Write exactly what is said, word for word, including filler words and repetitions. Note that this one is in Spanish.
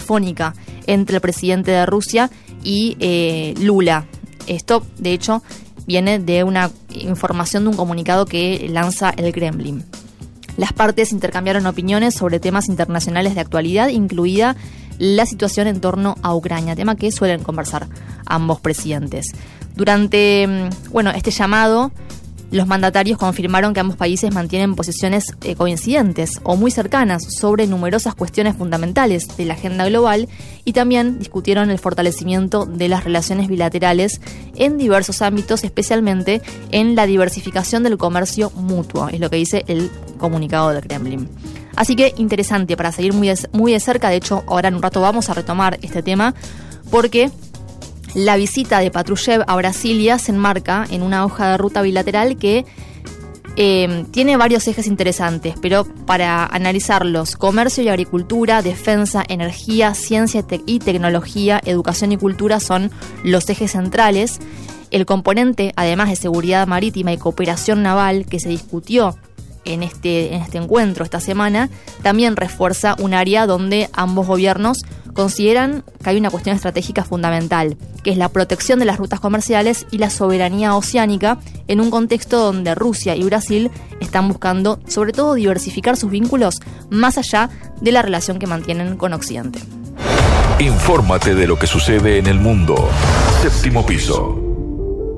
telefónica entre el presidente de Rusia y eh, Lula. Esto, de hecho, viene de una información de un comunicado que lanza el Kremlin. Las partes intercambiaron opiniones sobre temas internacionales de actualidad, incluida la situación en torno a Ucrania, tema que suelen conversar ambos presidentes. Durante, bueno, este llamado, los mandatarios confirmaron que ambos países mantienen posiciones eh, coincidentes o muy cercanas sobre numerosas cuestiones fundamentales de la agenda global y también discutieron el fortalecimiento de las relaciones bilaterales en diversos ámbitos, especialmente en la diversificación del comercio mutuo, es lo que dice el comunicado del Kremlin. Así que interesante para seguir muy de, muy de cerca. De hecho, ahora en un rato vamos a retomar este tema porque la visita de Patrushev a Brasilia se enmarca en una hoja de ruta bilateral que eh, tiene varios ejes interesantes, pero para analizarlos: comercio y agricultura, defensa, energía, ciencia te- y tecnología, educación y cultura son los ejes centrales. El componente, además de seguridad marítima y cooperación naval, que se discutió en este, en este encuentro esta semana, también refuerza un área donde ambos gobiernos consideran que hay una cuestión estratégica fundamental, que es la protección de las rutas comerciales y la soberanía oceánica, en un contexto donde Rusia y Brasil están buscando, sobre todo, diversificar sus vínculos más allá de la relación que mantienen con Occidente. Infórmate de lo que sucede en el mundo. Séptimo piso.